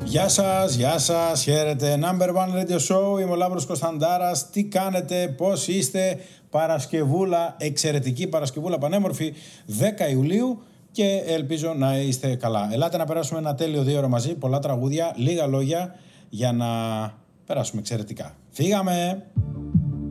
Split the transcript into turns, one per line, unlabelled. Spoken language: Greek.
Γεια σας, χαίρετε. Number One Radio Show, είμαι ο Λάμπρος Κωνσταντάρας. Τι κάνετε, πώς είστε? Παρασκευούλα, εξαιρετική Παρασκευούλα, πανέμορφη, 10 Ιουλίου και ελπίζω να είστε καλά. Ελάτε να περάσουμε ένα τέλειο 2 ώρο μαζί, πολλά τραγούδια, λίγα λόγια για να περάσουμε εξαιρετικά. Φύγαμε!